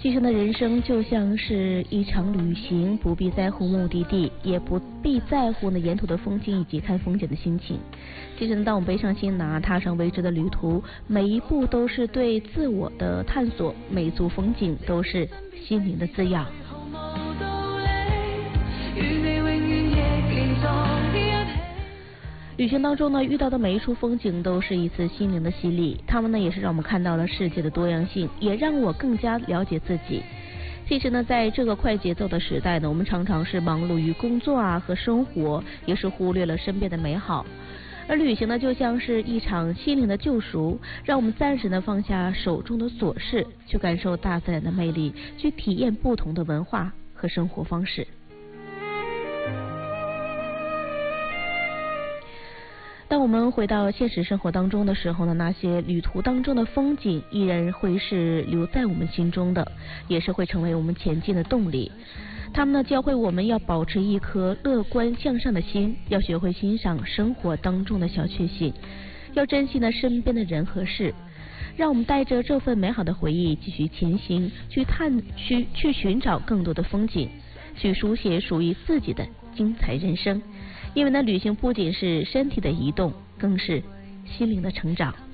其实呢，人生就像是一场旅行，不必在乎目的地，也不必在乎呢沿途的风景以及看风景的心情。其实呢，当我们背上行囊，踏上未知的旅途，每一步都是对自我的探索，每一组风景都是心灵的滋养。旅行当中呢，遇到的每一处风景都是一次心灵的洗礼，他们呢也是让我们看到了世界的多样性，也让我更加了解自己。其实呢，在这个快节奏的时代呢，我们常常是忙碌于工作和生活，也是忽略了身边的美好。而旅行呢，就像是一场心灵的救赎，让我们暂时的放下手中的琐事，去感受大自然的魅力，去体验不同的文化和生活方式。当我们回到现实生活当中的时候呢，那些旅途当中的风景依然会是留在我们心中的，也是会成为我们前进的动力。他们呢，教会我们要保持一颗乐观向上的心，要学会欣赏生活当中的小确幸，要珍惜呢身边的人和事。让我们带着这份美好的回忆继续前行，去寻找更多的风景，去书写属于自己的精彩人生。因为呢，旅行不仅是身体的移动，更是心灵的成长。